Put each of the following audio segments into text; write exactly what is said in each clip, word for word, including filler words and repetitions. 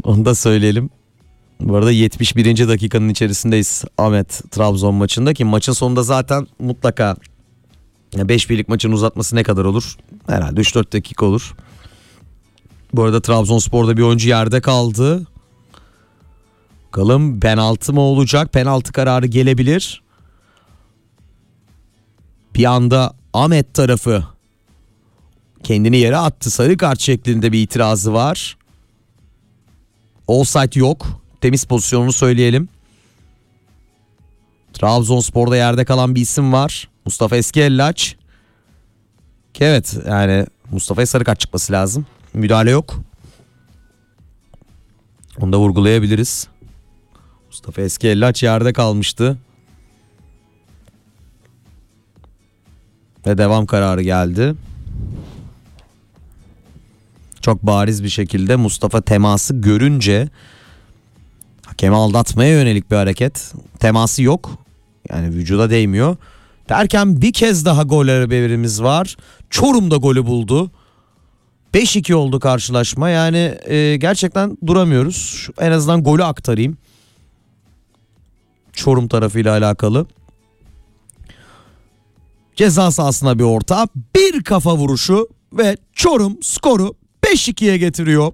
Onu da söyleyelim. Bu arada yetmiş birinci dakikanın içerisindeyiz Ahmet Trabzon maçında, ki maçın sonunda zaten mutlaka beş birlik maçın uzatması ne kadar olur? Herhalde üç dört dakika olur. Bu arada Trabzonspor'da bir oyuncu yerde kaldı. Bakalım penaltı mı olacak? Penaltı kararı gelebilir. Bir anda Ahmet tarafı kendini yere attı. Sarı kart şeklinde bir itirazı var. Offside yok. Temiz pozisyonunu söyleyelim. Trabzonspor'da yerde kalan bir isim var. Mustafa Eskellaç. Evet, yani Mustafa'ya sarı kart çıkması lazım. Müdahale yok. Onu da vurgulayabiliriz. Mustafa Eskellaç yerde kalmıştı. Ve devam kararı geldi. Çok bariz bir şekilde Mustafa teması görünce hakemi aldatmaya yönelik bir hareket. Teması yok. Yani vücuda değmiyor. Derken bir kez daha gol haberimiz var. Çorum'da golü buldu. beş iki oldu karşılaşma. Yani e, gerçekten duramıyoruz. Şu, en azından golü aktarayım. Çorum tarafıyla alakalı. Ceza sahasına bir orta, bir kafa vuruşu ve Çorum skoru beş ikiye getiriyor.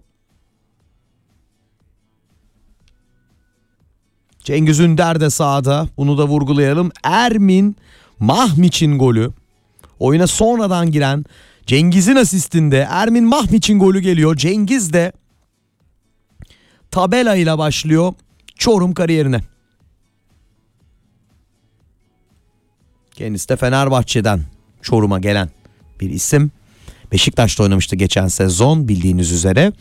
Cengiz Ünder de sahada, bunu da vurgulayalım. Ermin Mahmiç'in golü. Oyuna sonradan giren Cengiz'in asistinde Ermin Mahmiç'in golü geliyor. Cengiz de tabela ile başlıyor Çorum kariyerine. Kendisi de Fenerbahçe'den Çorum'a gelen bir isim. Beşiktaş'ta oynamıştı geçen sezon bildiğiniz üzere.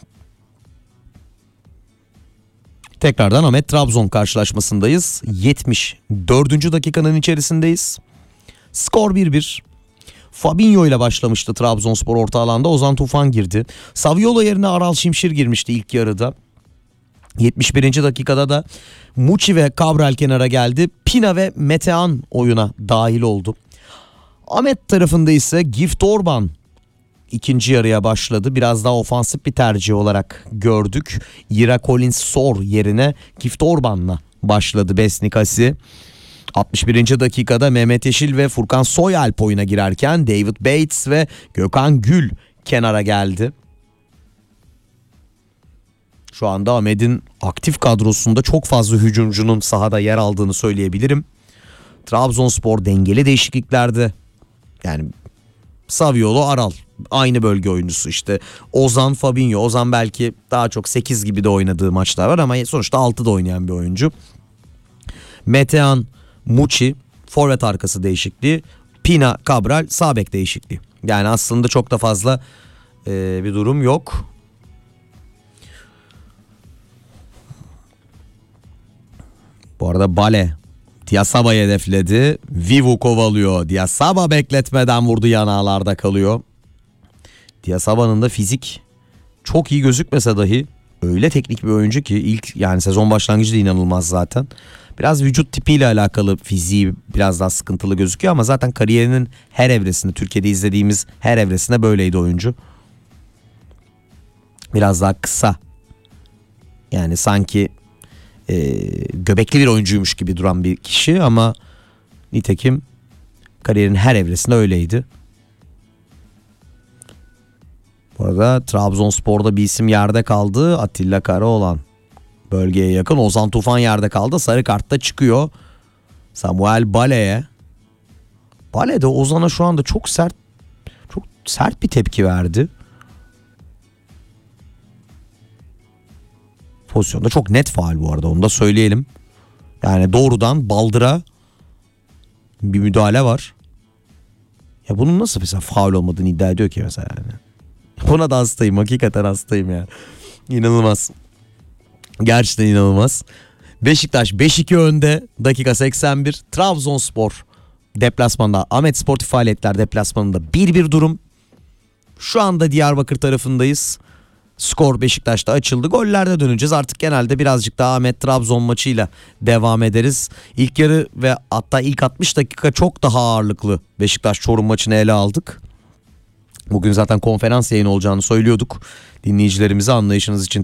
Tekrardan Ahmet Trabzon karşılaşmasındayız. yetmiş dördüncü dakikanın içerisindeyiz. Skor bir bir. Fabinho ile başlamıştı Trabzonspor orta alanda. Ozan Tufan girdi. Saviola yerine Aral Şimşir girmişti ilk yarıda. yetmiş birinci dakikada da Muçi ve Cabral kenara geldi. Pina ve Metehan oyuna dahil oldu. Ahmet tarafında ise Gift Orban ikinci yarıya başladı. Biraz daha ofansif bir tercih olarak gördük. Ira Collins Sor yerine Gift Orban'la başladı Besnikasi. altmış birinci dakikada Mehmet Yeşil ve Furkan Soyalp oyuna girerken David Bates ve Gökhan Gül kenara geldi. Şu anda Ahmet'in aktif kadrosunda çok fazla hücumcunun sahada yer aldığını söyleyebilirim. Trabzonspor dengeli değişikliklerde, yani Saviola, Aral aynı bölge oyuncusu, işte Ozan, Fabinho. Ozan belki daha çok sekiz gibi de oynadığı maçlar var ama sonuçta altıda oynayan bir oyuncu. Metehan, Muçi forvet arkası değişikliği, Pina, Cabral sağ bek değişikliği. Yani aslında çok da fazla e, bir durum yok. Bu arada Bale Diasaba'yı hedefledi. Vivu kovalıyor. Diasaba bekletmeden vurdu, yanağlarda kalıyor. Diasaba'nın da fizik çok iyi gözükmese dahi öyle teknik bir oyuncu ki ilk, yani sezon başlangıcı da inanılmaz zaten. Biraz vücut tipiyle alakalı fiziği biraz daha sıkıntılı gözüküyor ama zaten kariyerinin her evresinde, Türkiye'de izlediğimiz her evresinde böyleydi oyuncu. Biraz daha kısa. Yani sanki e, göbekli bir oyuncuymuş gibi duran bir kişi ama nitekim kariyerin her evresinde öyleydi. Bu arada Trabzonspor'da bir isim yerde kaldı. Atilla Karaoğlan bölgeye yakın. Ozan Tufan yerde kaldı. Sarı kartta çıkıyor Samuel Bale'ye. Bale de Ozan'a şu anda çok sert çok sert bir tepki verdi. Pozisyonda çok net faul bu arada, onu da söyleyelim. Yani doğrudan baldıra bir müdahale var. Ya bunun nasıl mesela faul olmadığını iddia ediyor ki mesela yani. Buna da hastayım, hakikaten hastayım ya. İnanılmaz. Gerçekten inanılmaz. Beşiktaş beş iki önde, dakika seksen bir. Trabzonspor deplasmanda, Ahmet Sportif Faaliyetler deplasmanında bir bir durum. Şu anda Diyarbakır tarafındayız. Skor Beşiktaş'ta açıldı. Gollerde döneceğiz. Artık genelde birazcık daha Ahmet Trabzon maçıyla devam ederiz. İlk yarı ve hatta ilk altmış dakika çok daha ağırlıklı Beşiktaş Çorum maçını ele aldık. Bugün zaten konferans yayını olacağını söylüyorduk. Dinleyicilerimize anlayışınız için